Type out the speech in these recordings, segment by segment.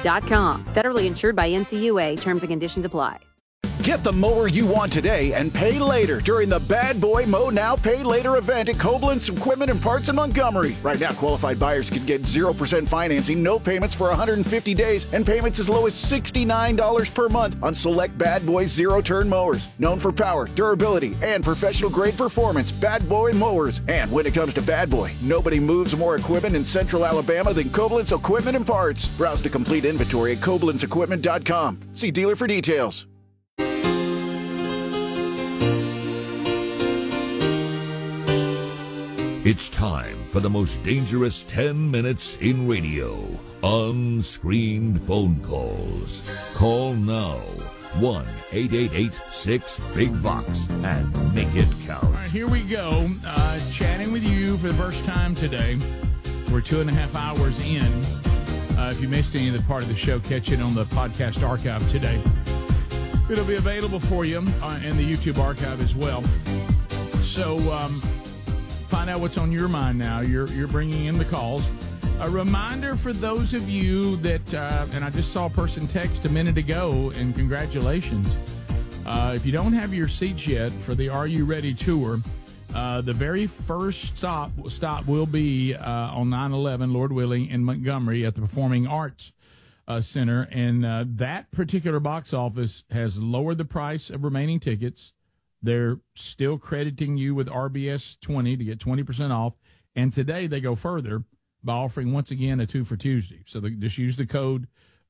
BadBoyMowNow.com. Federally insured by NCUA. Terms and conditions apply. Get the mower you want today and pay later during the Bad Boy Mow Now Pay Later event at Koblenz Equipment and Parts in Montgomery. Right now, qualified buyers can get 0% financing, no payments for 150 days, and payments as low as $69 per month on select Bad Boy zero-turn mowers. Known for power, durability, and professional-grade performance, Bad Boy Mowers. And when it comes to Bad Boy, nobody moves more equipment in Central Alabama than Koblenz Equipment and Parts. Browse the complete inventory at KoblenzEquipment.com. See dealer for details. It's time for the most dangerous 10 minutes in radio. Unscreened phone calls. Call now. 1-888-6-BIG-VOX and make it count. All right, here we go. Chatting with you for the first time today. We're 2.5 hours in. If you missed any of the part of the show, catch it on the podcast archive today. It'll be available for you in the YouTube archive as well. So, find out what's on your mind now. You're bringing in the calls. A reminder for those of you that, and I just saw a person text a minute ago, and congratulations. If you don't have your seats yet for the Are You Ready tour, the very first stop will be on 9/11, Lord willing, in Montgomery at the Performing Arts Center. And that particular box office has lowered the price of remaining tickets. They're still crediting you with RBS 20 to get 20% off. And today they go further by offering, once again, a 2 for Tuesday. So just use the code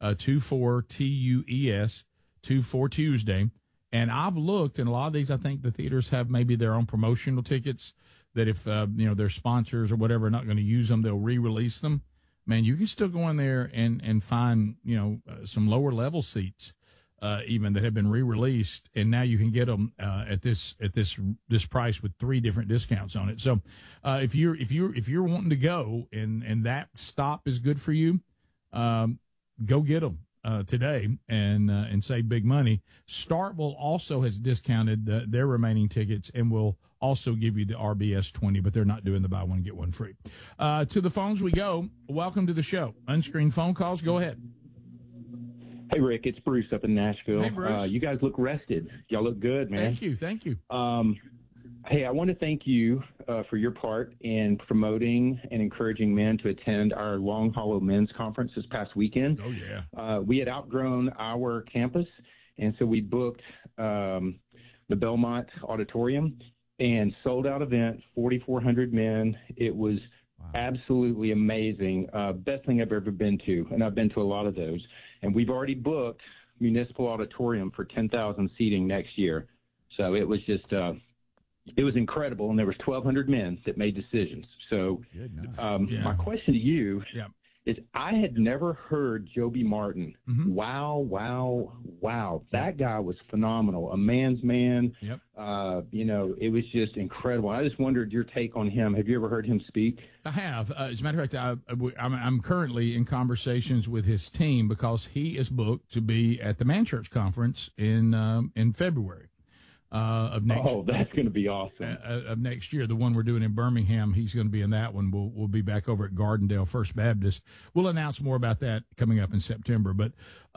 24TUES, 2 for Tuesday. And I've looked, and a lot of these, I think the theaters have maybe their own promotional tickets that if, their sponsors or whatever are not going to use them, they'll re-release them. Man, you can still go in there and find, some lower level seats. Even that have been re-released, and now you can get them at this price with 3 different discounts on it. So, if you're wanting to go and that stop is good for you, go get them today and save big money. Startville also has discounted their remaining tickets and will also give you the RBS 20, but they're not doing the buy one get one free. To the phones we go. Welcome to the show. Unscreened phone calls. Go ahead. Hey, Rick, it's Bruce up in Nashville. Hey, Bruce. You guys look rested. Y'all look good, man. Thank you. Hey, I want to thank you for your part in promoting and encouraging men to attend our Long Hollow Men's Conference this past weekend. Oh, yeah. We had outgrown our campus, and so we booked the Belmont Auditorium and sold-out event, 4,400 men. It was absolutely amazing. Best thing I've ever been to, and I've been to a lot of those. And we've already booked Municipal Auditorium for 10,000 seating next year. So it was just, it was incredible. And there was 1,200 men that made decisions. So my question to you is I had never heard Joby Martin. Mm-hmm. Wow. That guy was phenomenal. A man's man. Yep. It was just incredible. I just wondered your take on him. Have you ever heard him speak? I have. As a matter of fact, I'm currently in conversations with his team because he is booked to be at the Man Church Conference in February. Of next. Oh, that's going to be awesome. Of next year, the one we're doing in Birmingham, he's going to be in that one. We'll be back over at Gardendale First Baptist. We'll announce more about that coming up in September. But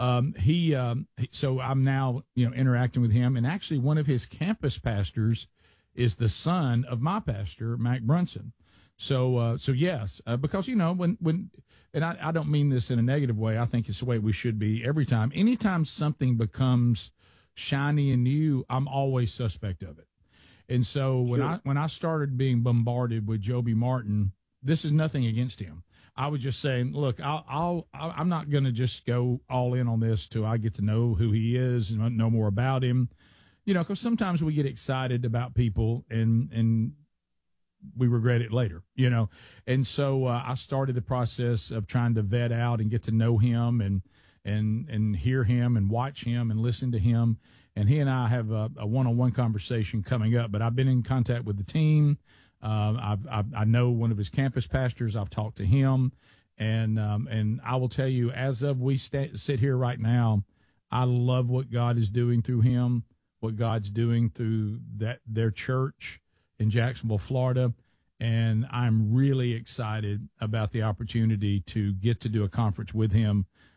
so I'm now interacting with him, and actually one of his campus pastors is the son of my pastor, Mac Brunson. So yes, because when and I don't mean this in a negative way. I think it's the way we should be every time. Anytime something becomes shiny and new, I'm always suspect of it. And so when I started being bombarded with Joby Martin, this is nothing against him. I was just saying, look, I'm not going to just go all in on this till I get to know who he is and know more about him. Because sometimes we get excited about people and we regret it later, And so I started the process of trying to vet out and get to know him and hear him and watch him and listen to him. And he and I have a one-on-one conversation coming up, but I've been in contact with the team. I know one of his campus pastors. I've talked to him, and I will tell you, as of we sit here right now, I love what God is doing through him, what God's doing through their church in Jacksonville, Florida. And I'm really excited about the opportunity to get to do a conference with him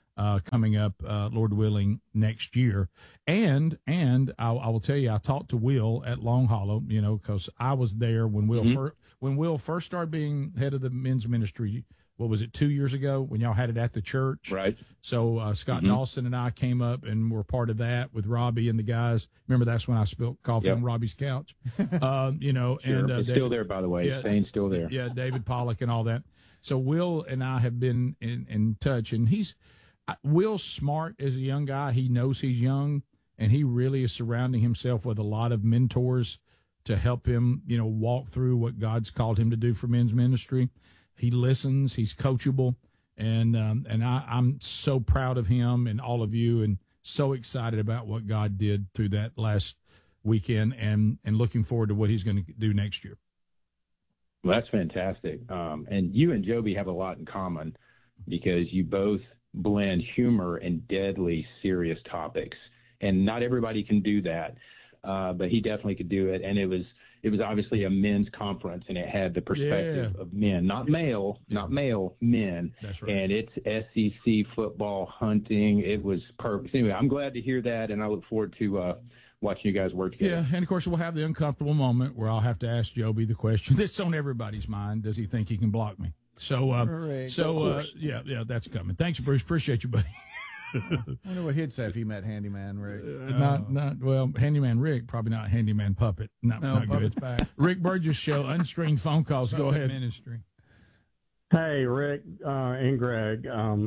coming up, Lord willing, next year. And I will tell you, I talked to Will at Long Hollow, because I was there when Will first started being head of the men's ministry. What was it, 2 years ago when y'all had it at the church? Right. So Scott Dawson and I came up and were part of that with Robbie and the guys. Remember, that's when I spilled coffee on Robbie's couch. And it's still there, by the way. Yeah, Saying still there. Yeah, David Pollock and all that. So Will and I have been in touch, and Will's smart as a young guy. He knows he's young, and he really is surrounding himself with a lot of mentors to help him, walk through what God's called him to do for men's ministry. He listens. He's coachable, and I'm so proud of him and all of you, and so excited about what God did through that last weekend, and looking forward to what he's going to do next year. Well, that's fantastic. And you and Joby have a lot in common because you both blend humor and deadly serious topics, and not everybody can do that, but he definitely could do it. And it was obviously a men's conference, and it had the perspective of men, not male, men. That's right. And it's SEC football, hunting. It was perfect. Anyway, I'm glad to hear that, and I look forward to watching you guys work together. Yeah, and of course we'll have the uncomfortable moment where I'll have to ask Joby the question that's on everybody's mind: does he think he can block me? So, yeah, that's coming. Thanks, Bruce. Appreciate you, buddy. I wonder what he'd say if he met Handyman Rick. Handyman Rick, probably not Handyman Puppet. Not Puppet's good. Back. Rick Burgess Show, unscreened phone calls. Go ahead. Ministry. Hey, Rick and Greg.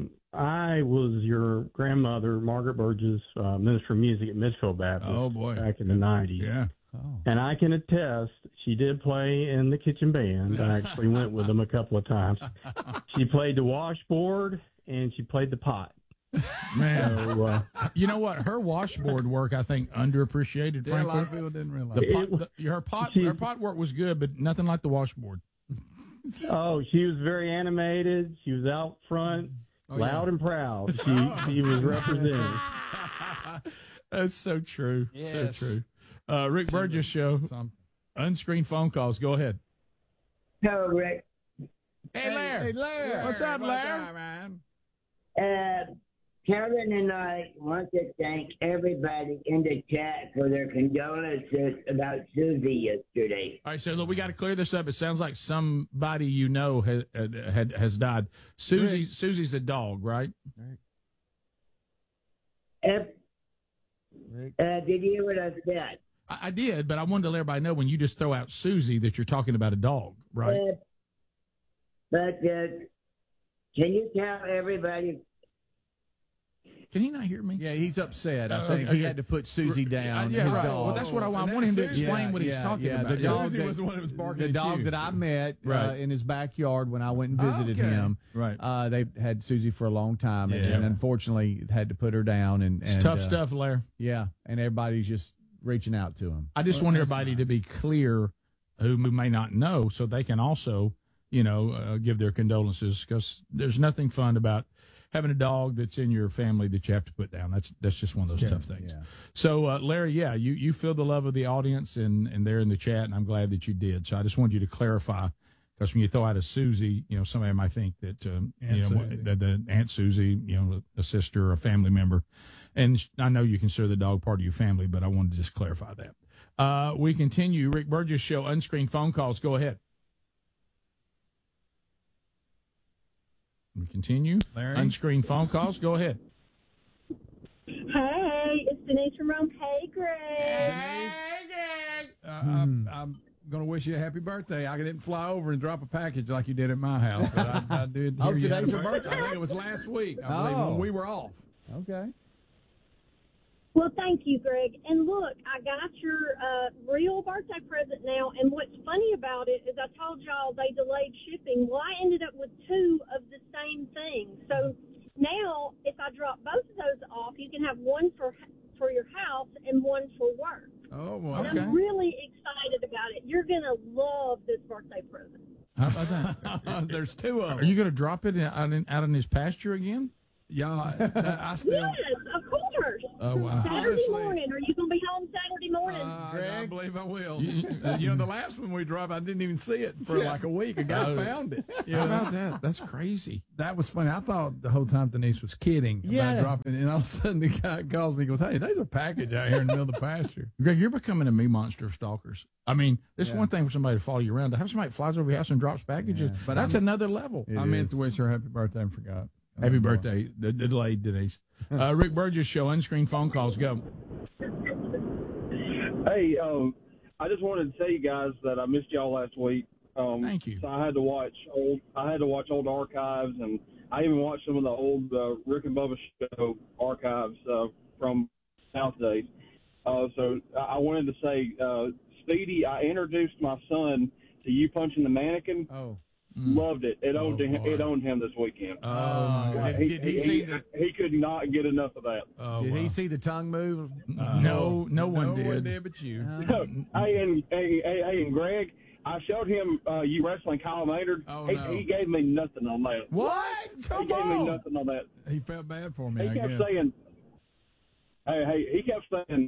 I was your grandmother, Margaret Burgess, minister of music at Midfield Baptist. Oh, boy. Back in the 90s. Yeah. Oh. And I can attest, she did play in the kitchen band. I actually went with them a couple of times. She played the washboard, and she played the pot. Man, so, you know what? Her washboard work, I think, underappreciated. Yeah, a lot frankly, of people didn't realize. Her pot work was good, but nothing like the washboard. Oh, she was very animated. She was out front, loud and proud. She was representing. That's so true. Yes. So true. Rick Burgess Show, unscreened phone calls. Go ahead. Hello, Rick. Hey, Larry. What's up, Larry? Man? Kevin and I want to thank everybody in the chat for their condolences about Susie yesterday. All right, so look, we got to clear this up. It sounds like somebody has died. Susie's a dog, right? Did you hear what I said? I did, but I wanted to let everybody know when you just throw out Susie that you're talking about a dog, right? But can you tell everybody? Can he not hear me? Yeah, he's upset. I think he had to put Susie down. Yeah, his right. dog. Well, that's what I want him to explain what he's talking about. The dog Susie was the one that was barking. The dog that I met in his backyard when I went and visited him. Right. They had Susie for a long time, and unfortunately had to put her down. And it's tough stuff, Larry. Yeah, and everybody's just reaching out to him. I just want everybody to be clear who may not know, so they can also, give their condolences, because there's nothing fun about having a dog that's in your family that you have to put down. That's just one of those tough things. Yeah. So, Larry, you feel the love of the audience, and they're in the chat, and I'm glad that you did. So I just wanted you to clarify, because when you throw out a Susie, somebody might think that, the Aunt Susie, a sister or a family member. And I know you consider the dog part of your family, but I wanted to just clarify that. We continue. Rick Burgess Show, unscreened phone calls. Go ahead. We continue. Larry? Unscreened phone calls. Go ahead. Hey, it's Denise from Rome. Hey, Greg. Hey, Greg. I'm going to wish you a happy birthday. I didn't fly over and drop a package like you did at my house, but I did. Oh, today's your birthday? I think it was last week, I believe, when we were off. Okay. Well, thank you, Greg. And look, I got your real birthday present now. And what's funny about it is I told y'all they delayed shipping. Well, I ended up with two of the same thing. So now, if I drop both of those off, you can have one for your house and one for work. Oh, well, and I'm really excited about it. You're going to love this birthday present. How about that? There's two of them. Are you going to drop it out in his pasture again? Yeah, I still. Yes, of course. Oh, wow. Saturday morning. Are you going to be home Saturday morning? I believe I will. The last one we dropped, I didn't even see it for like a week. A guy found it. How about that? That's crazy. That was funny. I thought the whole time Denise was kidding about dropping it, and all of a sudden the guy calls me and goes, "Hey, there's a package out here in the middle of the pasture." Greg, you're becoming a me monster of stalkers. I mean, it's one thing for somebody to follow you around. To have somebody that flies over your house and drops packages, but that's another level. I meant to wish her happy birthday and forgot. Happy birthday, the delayed Denise. Rick Burgess Show, unscreened phone calls, go. Hey, I just wanted to tell you guys that I missed y'all last week. Thank you. So I had to watch old archives, and I even watched some of the old Rick and Bubba Show archives from South days. So I wanted to say, Speedy, I introduced my son to You Punching the Mannequin. Oh. Loved it. It owned him this weekend. Did he see he could not get enough of that. Did he see the tongue move? No one did. But you. Hey, and Greg, I showed him you wrestling Kyle Maynard. He gave me nothing on that. What? He gave me nothing on that. He felt bad for me. He kept saying, he kept saying.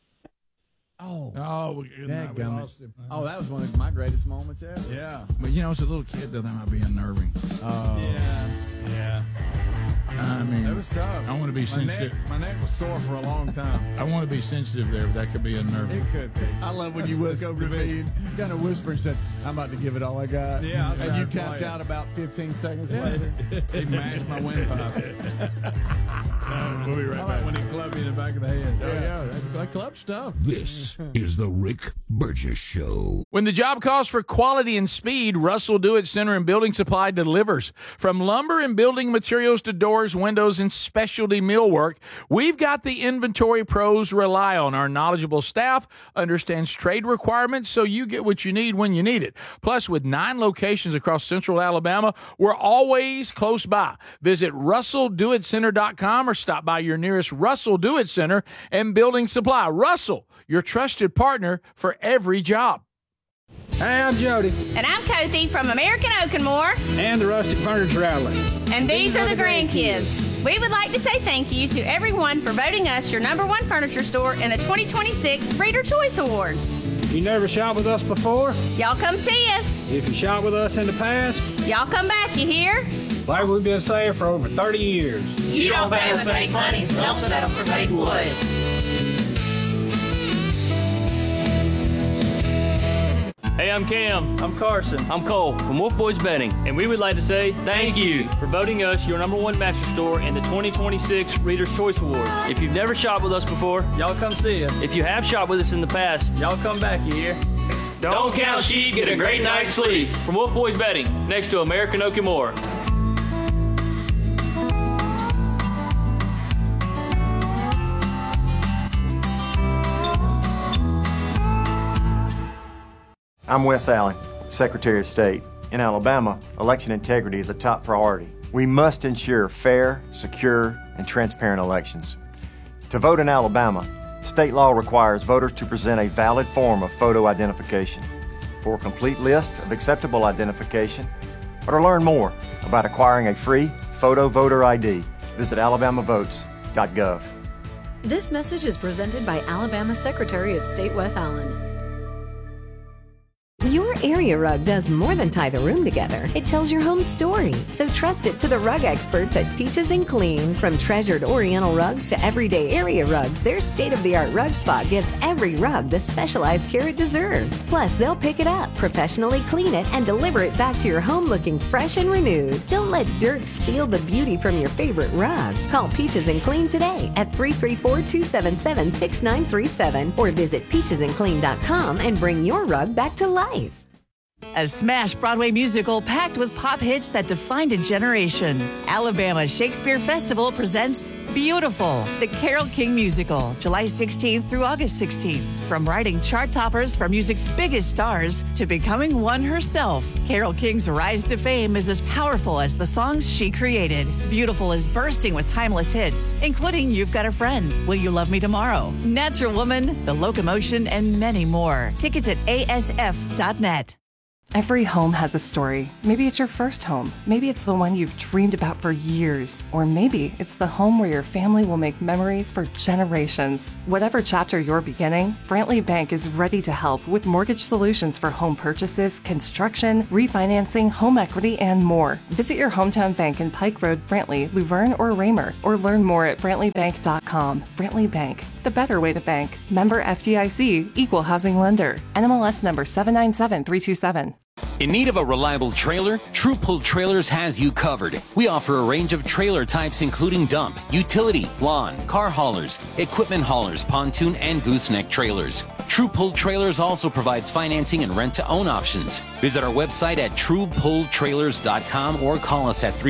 That was one of my greatest moments ever. Yeah. But, as a little kid, though, that might be unnerving. Yeah. I mean, it was tough. I want to be sensitive. My neck was sore for a long time. I want to be sensitive there, but that could be unnerving. It could be. I love when you went over to me and kind of whispered and said, "I'm about to give it all I got." Yeah. And you tapped out about 15 seconds later. He mashed my windpipe. We'll be right back. When he clubbed me in the back of the head. That club stuff. This is the Rick Burgess Show. When the job calls for quality and speed, Russell Do-It Center and Building Supply delivers. From lumber and building materials to doors, windows, and specialty millwork, we've got the inventory pros rely on. Our knowledgeable staff understands trade requirements, so you get what you need when you need it. Plus, with 9 locations across central Alabama, we're always close by. Visit RussellDoItCenter.com or stop by your nearest Russell Do-It Center and Building Supply. Russell, your trusted partner for every job. Hey, I'm Jody. And I'm Kathy from American Oak and More. And the Rustic Furniture Outlet. And these are the grandkids. We would like to say thank you to everyone for voting us your #1 furniture store in the 2026 Reader Choice Awards. You never shot with us before? Y'all come see us. If you shot with us in the past? Y'all come back, you hear? Like we've been saying for over 30 years. You don't pay with fake money, so don't settle for fake wood. Hey, I'm Cam. I'm Carson. I'm Cole from Wolf Boys Bedding, and we would like to say thank you for voting us your #1 mattress store in the 2026 Reader's Choice Awards. If you've never shopped with us before, y'all come see us. If you have shopped with us in the past, y'all come back, you hear? Don't count sheep, get a great night's sleep. From Wolf Boys Bedding, next to American Oak and More. I'm Wes Allen, Secretary of State. In Alabama, election integrity is a top priority. We must ensure fair, secure, and transparent elections. To vote in Alabama, state law requires voters to present a valid form of photo identification. For a complete list of acceptable identification, or to learn more about acquiring a free photo voter ID, visit alabamavotes.gov. This message is presented by Alabama Secretary of State Wes Allen. Your area rug does more than tie the room together. It tells your home story. So trust it to the rug experts at Peaches and Clean. From treasured Oriental rugs to everyday area rugs, their state-of-the-art rug spot gives every rug the specialized care it deserves. Plus, they'll pick it up, professionally clean it, and deliver it back to your home looking fresh and renewed. Don't let dirt steal the beauty from your favorite rug. Call Peaches and Clean today at 334-277-6937 or visit peachesandclean.com and bring your rug back to life. A smash Broadway musical packed with pop hits that defined a generation. Alabama Shakespeare Festival presents Beautiful, the Carole King musical, July 16th through August 16th. From writing chart toppers for music's biggest stars to becoming one herself, Carole King's rise to fame is as powerful as the songs she created. Beautiful is bursting with timeless hits, including You've Got a Friend, Will You Love Me Tomorrow, Natural Woman, The Locomotion, and many more. Tickets at asf.net. Every home has a story. Maybe it's your first home. Maybe it's the one you've dreamed about for years. Or maybe it's the home where your family will make memories for generations. Whatever chapter you're beginning, Brantley Bank is ready to help with mortgage solutions for home purchases, construction, refinancing, home equity, and more. Visit your hometown bank in Pike Road, Brantley, Luverne, or Raymer, or learn more at brantleybank.com. Brantley Bank, the better way to bank. Member FDIC, Equal Housing Lender. NMLS number 797327. In need of a reliable trailer? True Pull Trailers has you covered. We offer a range of trailer types including dump, utility, lawn, car haulers, equipment haulers, pontoon, and gooseneck trailers. True Pull Trailers also provides financing and rent-to-own options. Visit our website at truepulltrailers.com or call us at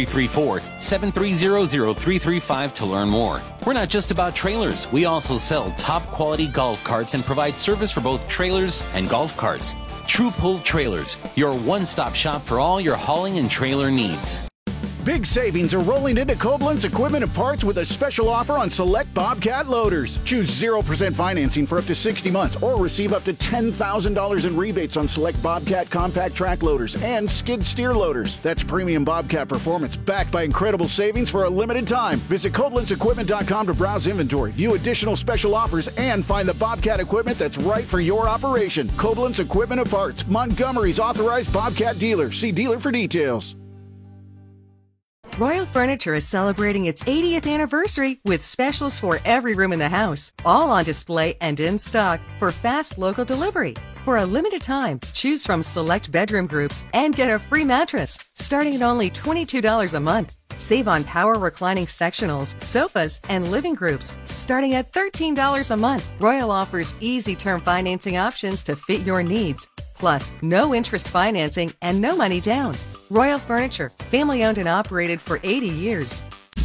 334-730-0335 to learn more. We're not just about trailers. We also sell top-quality golf carts and provide service for both trailers and golf carts. True Pull Trailers, your one-stop shop for all your hauling and trailer needs. Big savings are rolling into Koblenz Equipment and Parts with a special offer on select Bobcat loaders. Choose 0% financing for up to 60 months or receive up to $10,000 in rebates on select Bobcat compact track loaders and skid steer loaders. That's premium Bobcat performance backed by incredible savings for a limited time. Visit KoblenzEquipment.com to browse inventory, view additional special offers, and find the Bobcat equipment that's right for your operation. Koblenz Equipment and Parts, Montgomery's authorized Bobcat dealer. See dealer for details. Royal Furniture is celebrating its 80th anniversary with specials for every room in the house, all on display and in stock for fast local delivery. For a limited time, choose from select bedroom groups and get a free mattress, starting at only $22 a month. Save on power reclining sectionals, sofas, and living groups, starting at $13 a month. Royal offers easy term financing options to fit your needs. Plus, no interest financing and no money down. Royal Furniture, family owned and operated for 80 years.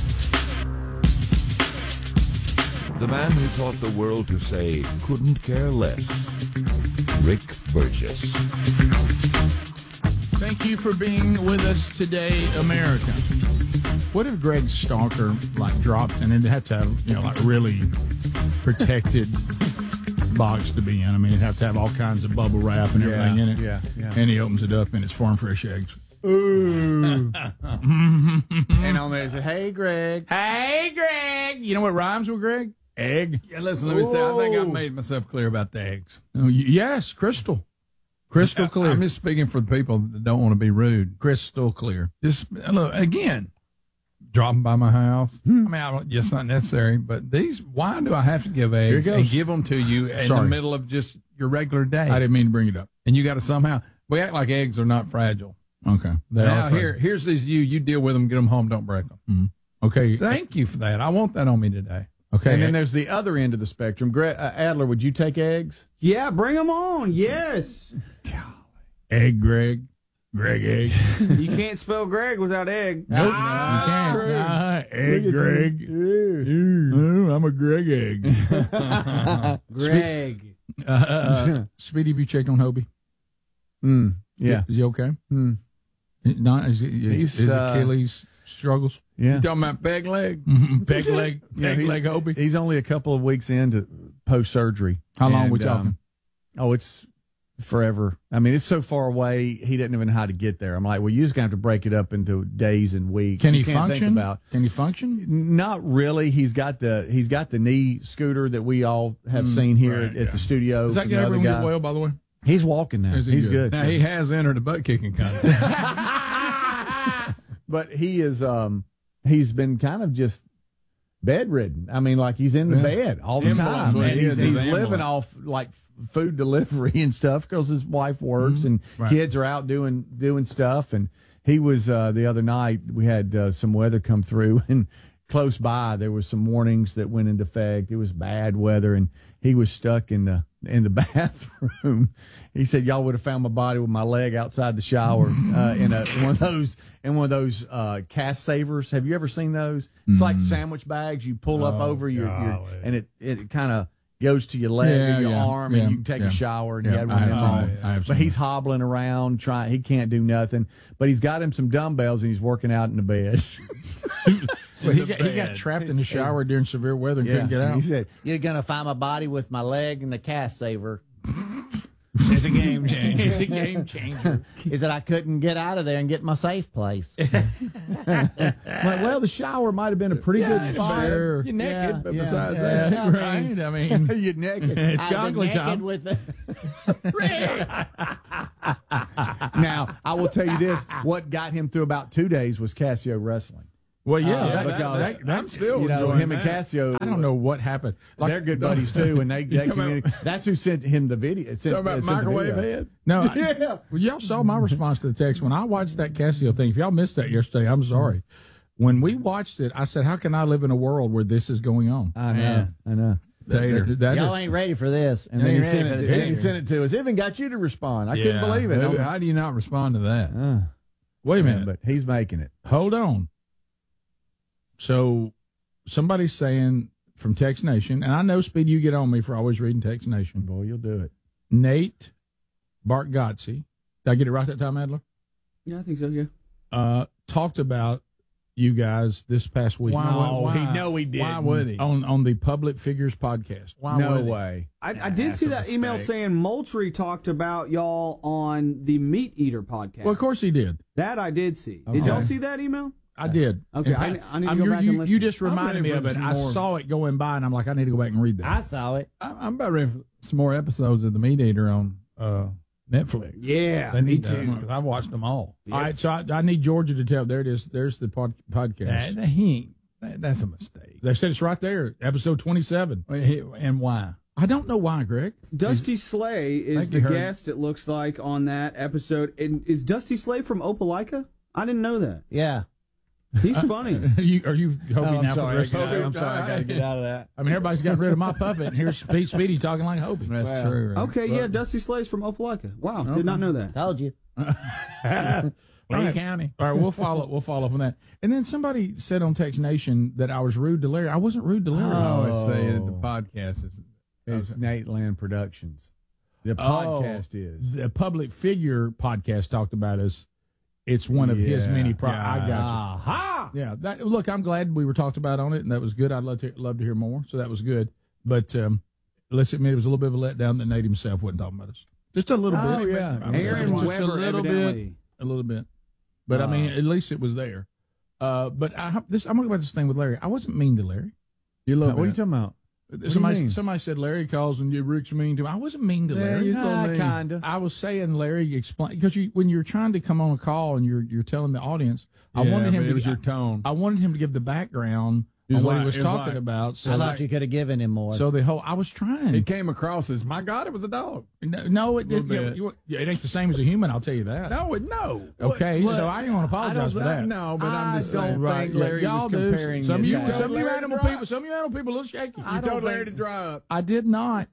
The man who taught the world to say couldn't care less, Rick Burgess. Thank you for being with us today, America. What if Greg Stalker dropped and it'd have to have really protected box to be in? I mean, it'd have to have all kinds of bubble wrap and everything in it. Yeah. And he opens it up and it's farm fresh eggs. Ooh. And on there it says, "Hey, Greg." Hey, Greg. You know what rhymes with Greg? Egg. Yeah, listen, let me say, I think I made myself clear about the eggs. Oh, yes, crystal clear. I'm just speaking for the people that don't want to be rude. Crystal clear. Just look again. Drop them by my house. I mean, it's not necessary, but these. Why do I have to give eggs and give them to you in the middle of just your regular day? I didn't mean to bring it up. And you got to somehow. We act like eggs are not fragile. Okay. Now here's these. You deal with them. Get them home. Don't break them. Mm-hmm. Okay. Thank you for that. I want that on me today. Okay. And then there's the other end of the spectrum. Adler, would you take eggs? Yeah, bring them on. Yes. Egg Greg. Greg egg. You can't spell Greg without egg. Nope. You can't. Egg Greg. Ooh, I'm a Greg egg. Greg. Speedy, have you checked on Hobie? Yeah. Is he okay? Is Achilles struggles? Yeah. You talking about peg leg? Peg leg Hobie? He's only a couple of weeks into post-surgery. How long are we talking? It's forever. I mean, it's so far away, he doesn't even know how to get there. I'm like, well, you're just going to have to break it up into days and weeks. Can he function? Can he function? Not really. He's got the knee scooter that we all have seen here at the studio. Does that get everyone get well, by the way? He's walking now. He's good. Now, he has entered a butt kicking contest. But he is, he's been kind of just bedridden. I mean, like he's in the bed all the time. And he's living off like food delivery and stuff because his wife works and kids are out doing stuff. And he was the other night we had some weather come through and close by there was some warnings that went into effect. It was bad weather and he was stuck in the bathroom. He said, "Y'all would have found my body with my leg outside the shower in one of those cast savers. Have you ever seen those? It's like sandwich bags. You pull up over your and it kind of goes to your leg or your arm, and you can take a shower. And he had one of them. But he's hobbling around, trying. He can't do nothing. But he's got him some dumbbells, and he's working out in the bed. Well, he got trapped in the shower during severe weather and couldn't get out. He said, "You're gonna find my body with my leg in the cast saver." It's a game changer. It's a game changer. Is that I couldn't get out of there and get my safe place. Well, the shower might have been a pretty good spot. Sure. You're naked, but besides yeah, that, Right? I mean, you're naked. It's I've been goggly time. with the... Now, I will tell you this. What got him through about 2 days was Casio wrestling. Well, yeah, because I'm still him and Casio. I don't know what happened. Like, they're good buddies too, and they communicate. That's who sent him the video. Talking about microwave head. No, well, y'all saw my response to the text when I watched that Casio thing. If y'all missed that yesterday, I'm sorry. When we watched it, I said, "How can I live in a world where this is going on?" I know. Y'all ain't ready for this, and then he sent it to us. It even got you to respond. I couldn't believe it. How do you not respond to that? Wait a minute, but he's making it. Hold on. So somebody's saying from Tex Nation, and I know, Speed, you get on me for always reading Tex Nation. Boy, you'll do it. Nate Bartgotzi, did I get it right that time, Adler? Yeah, I think so, yeah. Talked about you guys this past week. Why? He did. Why would he? On the Public Figures podcast. No way. I did see that email saying Moultrie talked about y'all on the Meat Eater podcast. Well, of course he did. That I did see. Okay. Did y'all see that email? I did. Okay, I need to go back and listen. You just reminded me of it. I saw it going by, and I'm like, I need to go back and read that. I saw it. I'm about ready for some more episodes of The Meat Eater on Netflix. Yeah, they need to, because I've watched them all. Yep. All right, so I need Georgia to tell. There it is. There's the podcast. That's a mistake. They said it's right there, episode 27. And why? I don't know why, Greg. Dusty Slay is the guest, it looks like, on that episode. And is Dusty Slay from Opelika? I didn't know that. Yeah. He's funny. Are you Hobie now sorry, for the rest of I'm sorry, I got to get out of that. I mean, everybody's got rid of my puppet, and here's Speedy talking like Hobie. That's true. Right? Okay, yeah, Dusty Slay's from Opelika. Wow, did not know that. Told you. Lee County. All right, we'll follow up on that. And then somebody said on Text Nation that I was rude to Larry. I wasn't rude to Larry. I always say the podcast is it's Nate Land Productions. The podcast is the Public Figure podcast talked about us. It's one of his many. I got you. Aha! Yeah. Look, I'm glad we were talked about on it, and that was good. I'd love to hear more. So that was good. But let's admit it was a little bit of a letdown that Nate himself wasn't talking about us. Just a little bit. Oh yeah, Aaron just Weber, a little evidently. bit. A little bit. But I mean, at least it was there. But I'm talking about this thing with Larry. I wasn't mean to Larry. What are you talking about? Somebody said Larry calls and Rick's mean to him. I wasn't mean to Larry. Kind of. I was saying Larry explain because when you're trying to come on a call and you're telling the audience, I wanted him to give your tone. I wanted him to give the background on what he was talking about. So I thought you could have given him more. So I was trying. It came across as, my God, it was a dog. No, it did. It ain't the same as a human. I'll tell you that. No. Okay, so I ain't gonna apologize for that. No, but I'm just saying. Right, Larry was comparing. Some of you animal people, a little shaky. You told Larry to dry up. I did not.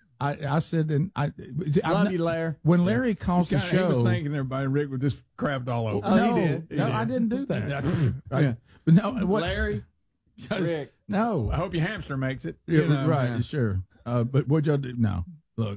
I said, and I love you, Larry. When Larry calls the show, he was thinking everybody Rick was just crapped all over. No, he did. No, I didn't do that. Larry. Rick. No. I hope your hamster makes it. Right, sure. But what'd y'all do? No. Look.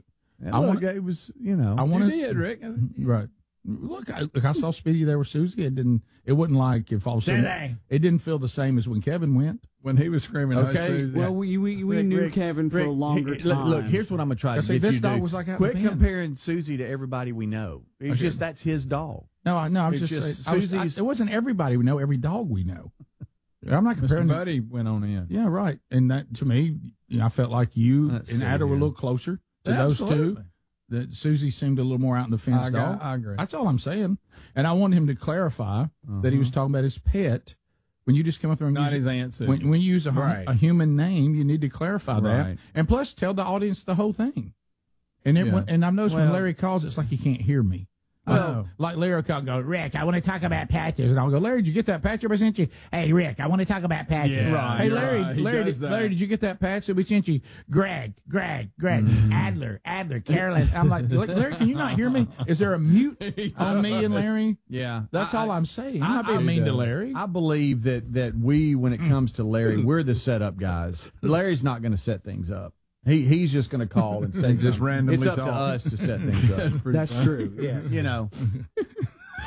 It was, I wanted, you did, Rick. Right. Look, I saw Speedy there with Susie. It wasn't like if all of a sudden, it didn't feel the same as when Kevin went. When he was screaming, okay. Well, we knew Kevin for a longer time. Look, here's what I'm going to try to get this you dog to do. Was like Quit comparing Susie to everybody we know. It's just that's his dog. No, I was just saying, it wasn't everybody we know, every dog we know. I'm not comparing. Mr. Buddy went on in. Yeah, right. And that, to me, I felt like you and Ada were a little closer to those two. That Susie seemed a little more out in the fence. I agree. That's all I'm saying. And I wanted him to clarify that he was talking about his pet. When you just come up there and not use his answer. When you use a human name, you need to clarify that. Right. And plus, tell the audience the whole thing. And and I've noticed when Larry calls, it's like he can't hear me. Like Larry will go, Rick, I want to talk about patches. And I'll go, Larry, did you get that patch I sent you? Hey, Rick, I want to talk about patches. Yeah, right, hey, Larry, did you get that patch that we sent you? Greg, Adler, Carolyn. I'm like, Larry, can you not hear me? Is there a mute on me and Larry? Yeah. That's all I'm saying. I'm not being mean to Larry. I believe that we, when it comes to Larry, we're the setup guys. Larry's not going to set things up. He's just going to call and say just randomly. It's up to us to set things up. That's true. Yeah, you know.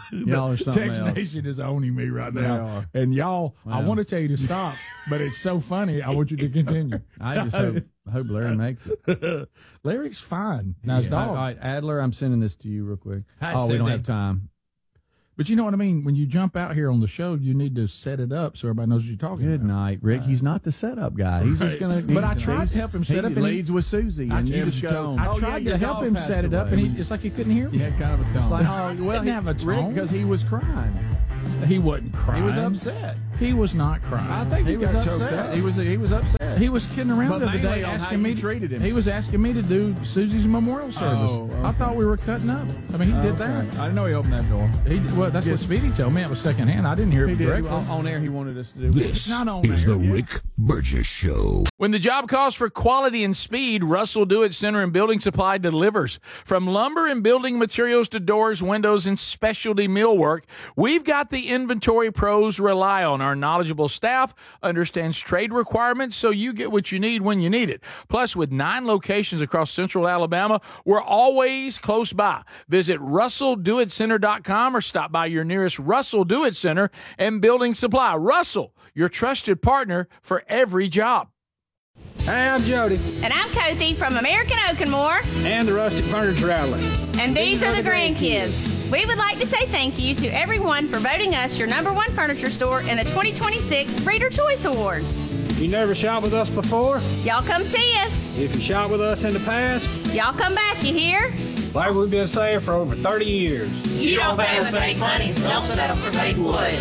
Y'all are something Text else. Nation is owning me right They now. are. And y'all, I Wow. want to tell you to stop, but it's so funny. I want you to continue. I just hope Larry makes it. Larry's fine. Now, his dog. All right, Adler, I'm sending this to you real quick. Hi, We don't Cindy. have time. But you know what I mean? When you jump out here on the show, you need to set it up so everybody knows what you're talking Good about. night, Rick. He's not the setup guy. He's just going to. But I tried to help him set up. He and leads with Susie, and you just go. I tried to help him set it up, and it's like he couldn't hear me. He had kind of a tone. It's like, oh, well, Didn't have a Rick, tone. because he was crying. He wasn't crying. He was upset. He was not crying. I think he was got choked upset. up. He was upset. He was kidding around But the other mainly day, on how asking you me. treated him. He was asking me to do Susie's memorial service. Oh, okay. I thought we were cutting up. I mean, he did that. I didn't know he opened that door. Well, that's what Speedy told me. It was secondhand. I didn't hear He it did. directly. On air, he wanted us to do This Not on is there, the yeah. Rick Burgess Show. When the job calls for quality and speed, Russell Do-It Center and Building Supply delivers. From lumber and building materials to doors, windows, and specialty millwork, we've got the inventory pros rely on. Our knowledgeable staff understands trade requirements, so you get what you need when you need it. Plus, with 9 locations across central Alabama, we're always close by. Visit RussellDoItCenter.com or stop by your nearest Russell Do-It Center and Building Supply. Russell, your trusted partner for every job. Hey, I'm Jody. And I'm Kathy from American Oak and More. And the Rustic Furniture Outlet. And these are the grandkids. We would like to say thank you to everyone for voting us your #1 furniture store in the 2026 Reader Choice Awards. You never shot with us before? Y'all come see us. If you shot with us in the past, Y'all come back, you hear? like we've been saying for over 30 years. You don't pay with fake money, so don't settle for fake wood.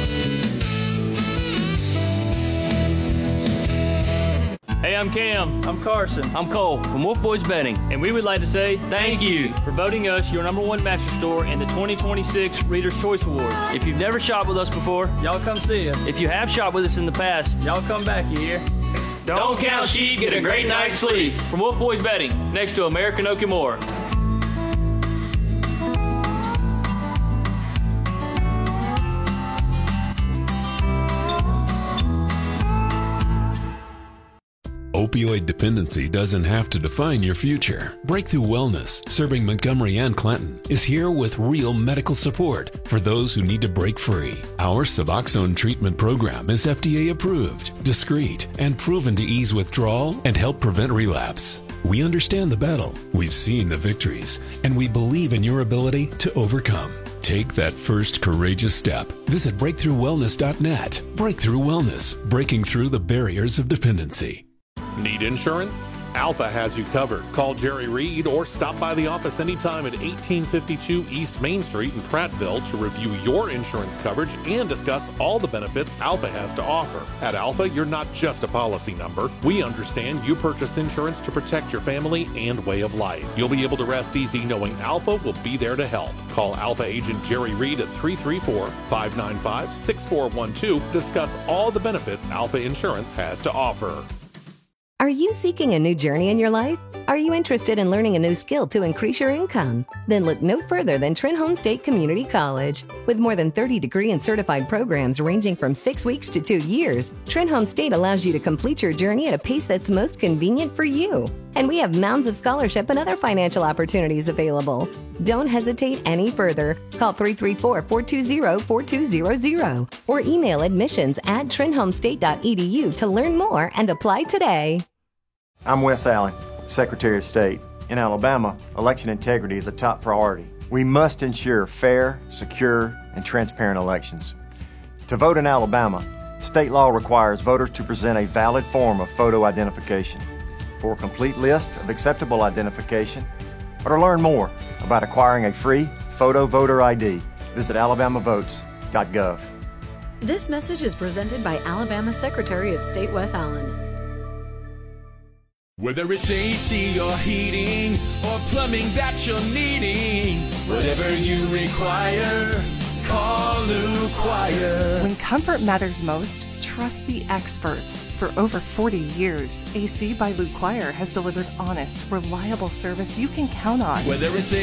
Hey, I'm Cam. I'm Carson. I'm Cole from Wolf Boys Bedding, and we would like to say thank you for voting us your #1 mattress store in the 2026 Reader's Choice Awards. If you've never shopped with us before, y'all come see us. If you have shopped with us in the past, y'all come back, you hear? Don't count sheep, get a great night's sleep. From Wolf Boys Bedding, next to American Oak and More. Opioid dependency doesn't have to define your future. Breakthrough Wellness, serving Montgomery and Clinton, is here with real medical support for those who need to break free. Our Suboxone treatment program is FDA approved, discreet, and proven to ease withdrawal and help prevent relapse. We understand the battle, we've seen the victories, and we believe in your ability to overcome. Take that first courageous step. Visit BreakthroughWellness.net. Breakthrough Wellness, breaking through the barriers of dependency. Need insurance? Alpha has you covered. Call Jerry Reed or stop by the office anytime at 1852 East Main Street in Prattville to review your insurance coverage and discuss all the benefits Alpha has to offer. At Alpha, you're not just a policy number. We understand you purchase insurance to protect your family and way of life. You'll be able to rest easy knowing Alpha will be there to help. Call Alpha agent Jerry Reed at 334-595-6412 to discuss all the benefits Alpha Insurance has to offer. Are you seeking a new journey in your life? Are you interested in learning a new skill to increase your income? Then look no further than Trenholm State Community College. With more than 30 degree and certified programs ranging from 6 weeks to 2 years, Trenholm State allows you to complete your journey at a pace that's most convenient for you. And we have mounds of scholarship and other financial opportunities available. Don't hesitate any further. Call 334-420-4200 or email admissions@trenholmstate.edu to learn more and apply today. I'm Wes Allen, Secretary of State. In Alabama, election integrity is a top priority. We must ensure fair, secure, and transparent elections. To vote in Alabama, state law requires voters to present a valid form of photo identification. For a complete list of acceptable identification, or to learn more about acquiring a free photo voter ID, visit alabamavotes.gov. This message is presented by Alabama Secretary of State Wes Allen. Whether it's AC or heating or plumbing that you're needing, whatever you require, call Lou Choir. When comfort matters most, trust the experts. For over 40 years, AC by Lou Choir has delivered honest, reliable service you can count on. Whether it's